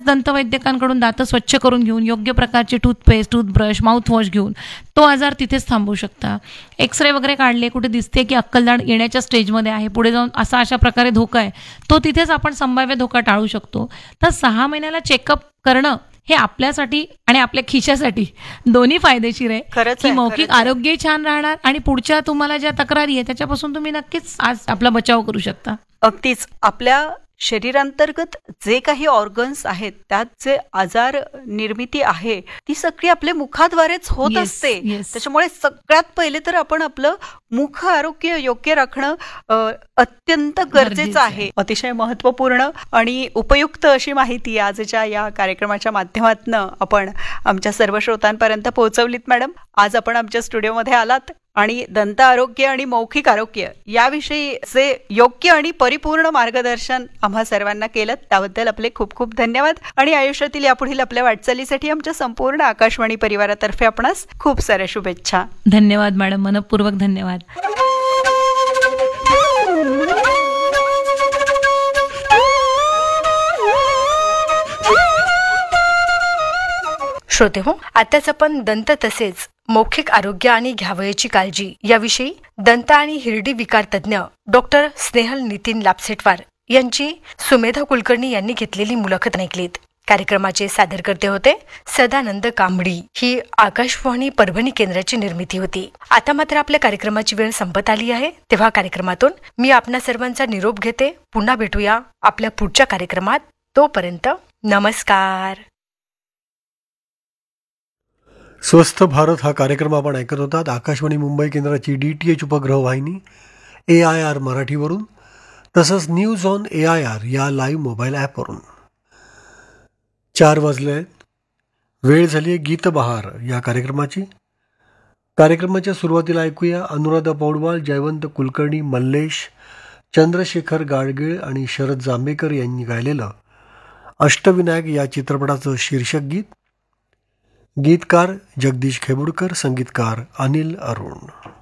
दंतवैद्यकांकडून दात स्वच्छ करून घेऊन योग्य प्रकारचे टूथपेस्ट, टूथब्रश, माउथवॉश घेऊन तो आजार तिथेच थांबवू शकता. एक्सरे वगैरे काढले, कुठे दिसते की अक्कलदाढ येण्याच्या स्टेजमध्ये आहे, पुढे जाऊन अशा प्रकारे धोका आहे, तो तिथेच आपण संभाव्य धोका टाळू शकतो. तर 6 महिन्याला चेकअप करणं हे आपल्यासाठी आणि आपल्या खिशासाठी दोन्ही फायदेशीर आहे. खरंच की आहे, मौखिक खरंच आहे. आरोग्यही छान राहणार आणि पुढच्या तुम्हाला ज्या तक्रारी आहे त्याच्यापासून तुम्ही नक्कीच आज आपला बचाव करू शकता. अगदीच आपल्या शरीरांतर्गत जे काही ऑर्गन्स आहेत त्यात जे आजार निर्मिती आहे ती सगळी आपल्या मुखाद्वारेच होत Yes, असते. yes. त्याच्यामुळे सगळ्यात पहिले तर आपण आपलं मुख आरोग्य योग्य राखणं अत्यंत गरजेचं गरजेचं आहे. आहे. अतिशय महत्वपूर्ण आणि उपयुक्त अशी माहिती आजच्या या कार्यक्रमाच्या माध्यमातून आपण आमच्या सर्व श्रोतांपर्यंत पोहोचवलीत. मॅडम, आज आपण आमच्या स्टुडिओमध्ये आलात आणि दंत आरोग्य आणि मौखिक आरोग्य याविषयीचे योग्य आणि परिपूर्ण मार्गदर्शन आम्हा सर्वांना केलं, त्याबद्दल आपले खूप खूप धन्यवाद. आणि आयुष्यातील यापुढील आपल्या वाटचालीसाठी आमच्या संपूर्ण आकाशवाणी परिवारातर्फे आपणास खूप साऱ्या शुभेच्छा. धन्यवाद मॅडम, मनपूर्वक धन्यवाद. श्रोते हो, आताच आपण दंत तसेच मौखिक आरोग्य आणि घ्यावयाची काळजी याविषयी दंत आणि हिरडी विकार तज्ञ डॉक्टर स्नेहल नितीन लापसेटवार यांची सुमेधा कुलकर्णी यांनी घेतलेली मुलाखत ऐकलीत. कार्यक्रमाचे सादरकर्ते होते सदानंद कांबडी. ही आकाशवाणी परभणी केंद्राची निर्मिती होती. आता मात्र आपल्या कार्यक्रमाची वेळ संपत आली आहे, तेव्हा कार्यक्रमातून मी आपणा सर्वांचा निरोप घेते. पुन्हा भेटूया आपल्या पुढच्या कार्यक्रमात. तोपर्यंत नमस्कार. स्वस्थ भारत हा कार्यक्रम आपण ऐकत होतात आकाशवाणी मुंबई केंद्राची DTH उपग्रह वाहिनी AIR मराठीवरून, तसंच न्यूज ऑन AIR या लाईव्ह मोबाईल ॲपवरून. 4 वाजले आहेत, वेळ झाली आहे गीतबहार या कार्यक्रमाची. कार्यक्रमाच्या सुरुवातीला ऐकूया अनुराधा पौडवाल, जयवंत कुलकर्णी, मल्लेश, चंद्रशेखर गाडगीळ आणि शरद जांभेकर यांनी गायलेलं अष्टविनायक या चित्रपटाचं शीर्षक गीत. गीतकार जगदीश खेबुडकर, संगीतकार अनिल अरुण.